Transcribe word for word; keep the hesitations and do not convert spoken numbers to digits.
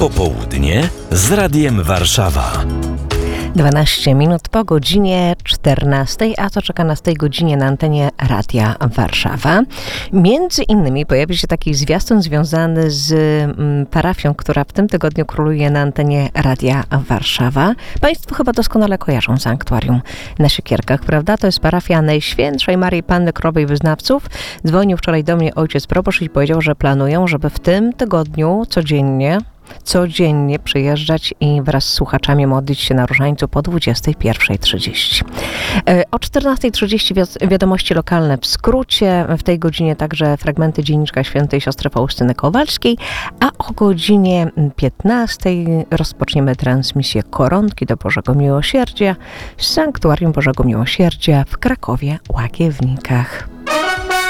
Popołudnie z Radiem Warszawa. dwanaście minut po godzinie czternastej, a co czeka nas w tej godzinie na antenie Radia Warszawa? Między innymi pojawi się taki zwiastun związany z mm, parafią, która w tym tygodniu króluje na antenie Radia Warszawa. Państwo chyba doskonale kojarzą sanktuarium na Siekierkach, prawda? To jest parafia Najświętszej Maryi Panny Królowej Wyznawców. Dzwonił wczoraj do mnie ojciec proboszcz i powiedział, że planują, żeby w tym tygodniu codziennie codziennie przyjeżdżać i wraz z słuchaczami modlić się na różańcu po dwudziestej pierwszej trzydzieści. O czternastej trzydzieści wi- wiadomości lokalne w skrócie, w tej godzinie także fragmenty dzienniczka świętej siostry Faustyny Kowalskiej, a o godzinie piętnastej rozpoczniemy transmisję Koronki do Bożego Miłosierdzia z Sanktuarium Bożego Miłosierdzia w Krakowie Łagiewnikach.